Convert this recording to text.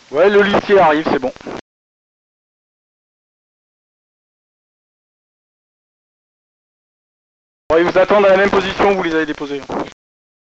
Ouais, le listier arrive, c'est bon. Bon, ils vous attendent à la même position où vous les avez déposés.